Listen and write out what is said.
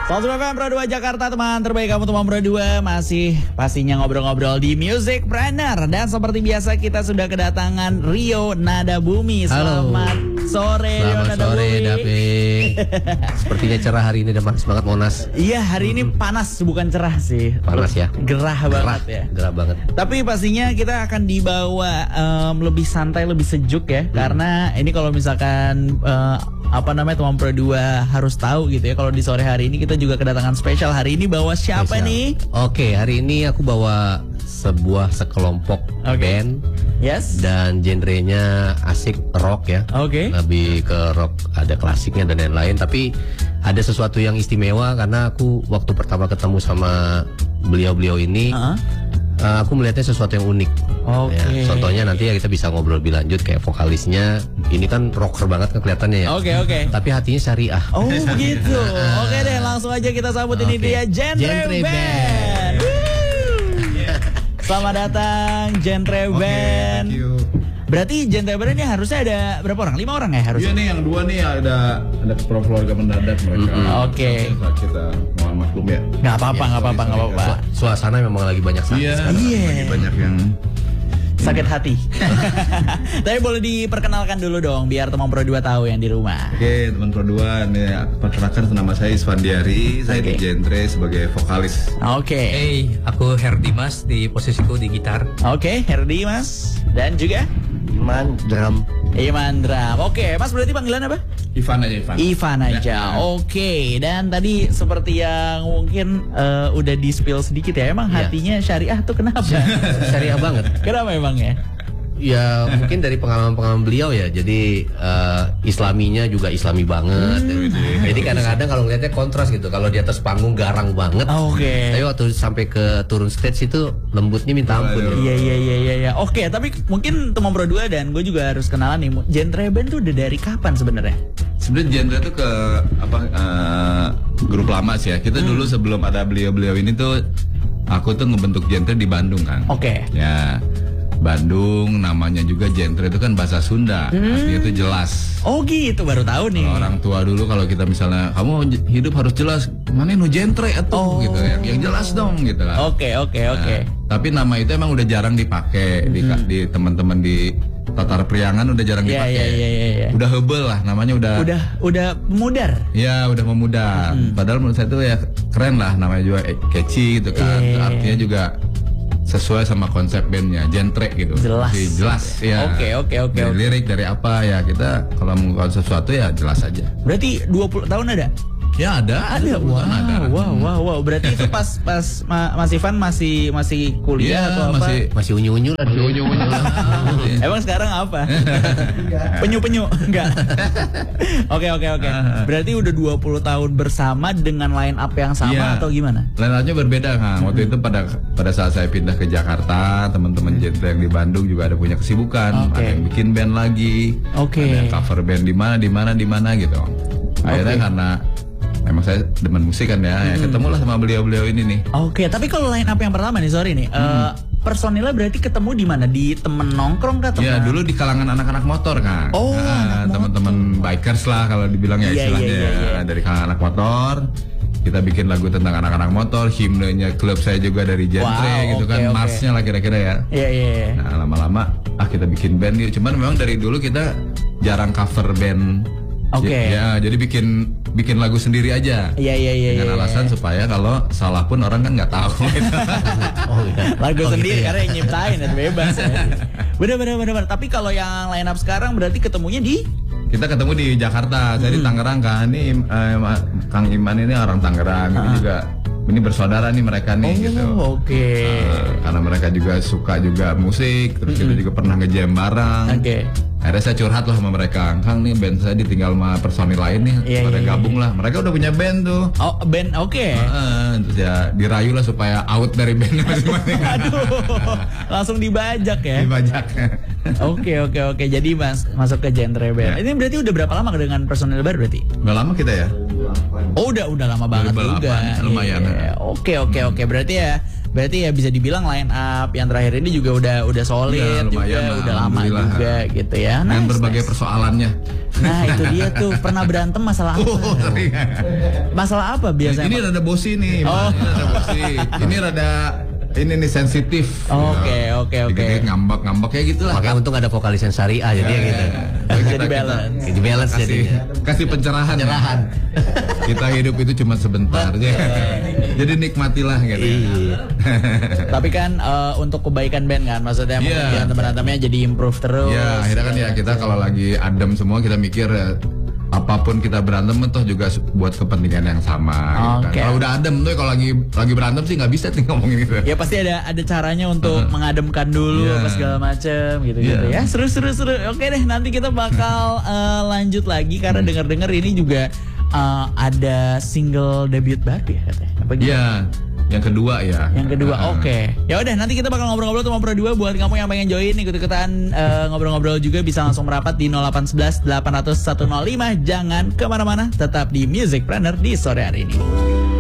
Salsu FM Pro 2 Jakarta, teman terbaik kamu teman Pro 2. Masih pastinya ngobrol-ngobrol di Music Planner. Dan seperti biasa kita sudah kedatangan Rio Nada Bumi. Selamat sore Rio Nada Bumi. David. Sepertinya cerah hari ini dan panas banget Monas. Iya, hari ini panas bukan cerah sih. Panas ya. Gerah banget ya. Gerah banget. Tapi pastinya kita akan dibawa lebih santai, lebih sejuk ya. Karena ini kalau misalkan teman Pro 2 harus tahu gitu ya. Kalau di sore hari ini kita juga kedatangan spesial. Hari ini bawa siapa nih? Oke, hari ini aku bawa sekelompok band. Yes. Dan genrenya asik rock ya. Oke. Lebih ke rock, ada klasiknya dan lain-lain. Tapi ada sesuatu yang istimewa karena aku waktu pertama ketemu sama beliau-beliau ini, aku melihatnya sesuatu yang unik. Oke. Ya, contohnya nanti ya kita bisa ngobrol lebih lanjut kayak vokalisnya. Ini kan rocker banget kan kelihatannya ya. Oke. Tapi hatinya syariah. Oh begitu. Oke deh, langsung aja kita sambut ini dia Genre Band. Selamat datang Genre Band. Thank you. Berarti Genre Band ini harusnya ada berapa orang? 5 orang ya harusnya? Iya nih, yang 2 nih ada keluarga mendadak mereka. Oke. Kita mohon maklum ya. Nggak apa-apa. Suasana memang lagi banyak sakit. Iya. Lagi banyak yang sakit hati. Tapi boleh diperkenalkan dulu dong biar teman Pro 2 tahu yang di rumah. Oke, teman Pro 2 nih, perkenalkan nama saya Isfandiari. Saya di Genre sebagai vokalis. Oke. Hey, aku Herdi Mas, di posisiku di gitar. Oke, Herdi Mas. Dan juga Iman drum. Oke, Mas berarti panggilan apa? Ivan aja. Ivan aja. Ya. Oke. Dan tadi seperti yang mungkin udah di spill sedikit ya. Emang hatinya syariah tuh kenapa? Syariah banget. Kenapa emang ya? Ya mungkin dari pengalaman-pengalaman beliau ya. Jadi islaminya juga islami banget. Jadi kadang-kadang kalau ngeliatnya kontras gitu. Kalau di atas panggung garang banget. Oke. Tapi waktu sampai ke turun stage itu lembutnya minta ampun. Iya. Oke, tapi mungkin teman Pro 2 dan gue juga harus kenalan nih. Genre Band tuh udah dari kapan sebenarnya? Sebenarnya Genre tuh ke grup lama sih ya. Kita dulu sebelum ada beliau-beliau ini tuh, aku tuh ngebentuk Genre di Bandung kan. Oke. Ya. Bandung, namanya juga Genre itu kan bahasa Sunda, artinya itu jelas. Oh gitu, baru tahu nih. Orang tua dulu kalau kita misalnya kamu hidup harus jelas, mana nu genre atuh gitu, yang jelas dong gitu kan. Oke. Tapi nama itu emang udah jarang dipakai di teman-teman di Tatar Priangan udah jarang dipakai. Iya. Udah hebel lah, namanya udah memudar. Ya udah memudar. Padahal menurut saya itu ya keren lah, namanya juga catchy gitu kan. Artinya juga sesuai sama konsep bandnya, Genre gitu. Jelas ya. Oke. Dari lirik, dari apa ya, kita kalau mengungkapkan sesuatu ya jelas aja. Berarti 20 tahun ada? Ya ada. Wow. Berarti itu pas Mas Ivan masih kuliah atau apa? Masih unyu-unyu lah. Emang sekarang apa? Penyu enggak. Oke. Berarti udah 20 tahun bersama dengan line up yang sama atau gimana? Line up-nya berbeda kan. Waktu itu pada saat saya pindah ke Jakarta, teman-teman Genre yang di Bandung juga ada punya kesibukan. Ada yang bikin band lagi. Ada yang cover band di mana gitu. Akhirnya karena memang saya demen musik kan ya ketemulah sama beliau-beliau ini nih. Oke, tapi kalau line up yang pertama nih, sorry nih, personilnya berarti ketemu di mana? Di temen nongkrong kah? Ya dulu di kalangan anak-anak motor kan. Teman-teman bikers lah kalau dibilang ya istilahnya. Dari kalangan anak motor, kita bikin lagu tentang anak-anak motor, himnenya klub saya juga dari Genre gitu kan, marsnya lah kira-kira ya. Iya. Nah lama-lama kita bikin band yuk. Cuman memang dari dulu kita jarang cover band. Ya, jadi bikin lagu sendiri aja. Iya. Dengan alasan supaya kalau salah pun orang kan nggak tahu. Gitu. Lagu sendiri karena yang nyiptain dan bebas ya. Bener. Tapi kalau yang line up sekarang berarti ketemunya di? Kita ketemu di Jakarta, saya di Tangerang kan. Ini Kang Iman ini orang Tangerang, ini juga. Ini bersaudara nih mereka nih gitu. Oke. Karena mereka juga suka juga musik, terus kita juga pernah nge-jam bareng. Akhirnya saya curhat lah sama mereka, Kang nih band saya ditinggal sama personil lain nih, pada gabung lah. Mereka udah punya band tuh. Oh band, Terus ya dirayu lah supaya out dari band masing-masing. Aduh, langsung dibajak ya. Oke. Jadi masuk ke Genre Band. Ini berarti udah berapa lama dengan personil baru berarti? Udah lama kita ya. Oh udah lama banget juga. Lumayan. Oke. Berarti ya berarti ya bisa dibilang line up yang terakhir ini juga udah solid, juga udah lama juga gitu ya. Dengan berbagai persoalannya. Nah itu dia tuh, pernah berantem masalah apa? Masalah apa biasanya? Ini rada bosi nih, ini rada bosi. Ini rada ini nih sensitif. Oke. Ngambek kayak gitulah. Makanya untung ada vokalis yang syariah jadi gitu. Jadi balance. Jadi balance jadinya. Kasih pencerahan. Kita hidup itu cuma sebentar aja. Jadi nikmatilah gitu. Tapi kan untuk kebaikan band kan, maksudnya mungkin teman-temannya jadi improve terus. Ya, akhirnya kan ya kita kalau lagi adem semua kita mikir apapun kita berantem toh juga buat kepentingan yang sama. Gitu kan. Kalau udah adem tuh, kalau lagi berantem sih nggak bisa nih ngomongin gitu. Ya pasti ada caranya untuk mengademkan dulu apa segala macem gitu ya. Seru. Oke deh, nanti kita bakal lanjut lagi karena dengar-dengar ini juga ada single debut baru ya katanya. Apa gitu? Iya. Yang kedua ya. Yang kedua, oke. Ya udah, nanti kita bakal ngobrol-ngobrol sama Pro 2. Buat kamu yang pengen join ikut-ikutan ngobrol-ngobrol juga bisa langsung merapat di 0811 800 105. Jangan kemana-mana, tetap di Musicpreneur di sore hari ini.